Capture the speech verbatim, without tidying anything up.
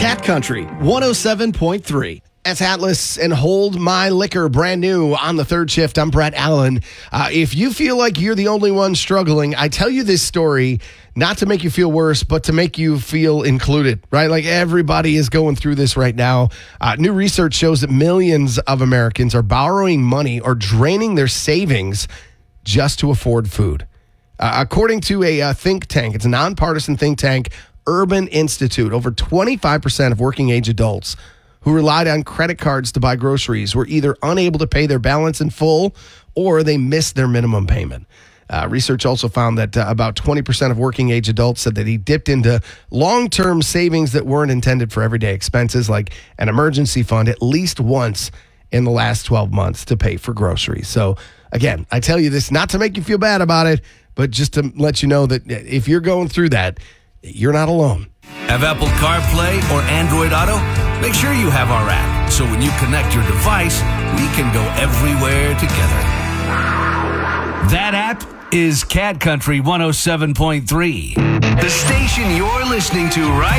Cat Country one oh seven point three. That's Atlas and Hold My Liquor, brand new on the third shift. I'm Brett Allen. Uh, if you feel like you're the only one struggling, I tell you this story not to make you feel worse, but to make you feel included, right? Like everybody is going through this right now. Uh, new research shows that millions of Americans are borrowing money or draining their savings just to afford food. Uh, according to a uh, think tank, it's a nonpartisan think tank, Urban Institute, over twenty-five percent of working age adults who relied on credit cards to buy groceries were either unable to pay their balance in full or they missed their minimum payment. Uh, research also found that uh, about twenty percent of working age adults said that he dipped into long-term savings that weren't intended for everyday expenses like an emergency fund at least once in the last twelve months to pay for groceries. So again, I tell you this not to make you feel bad about it, but just to let you know that if you're going through that, you're not alone. Have Apple CarPlay or Android Auto? Make sure you have our app, so when you connect your device, we can go everywhere together. That app is Cat Country one oh seven point three. The station you're listening to right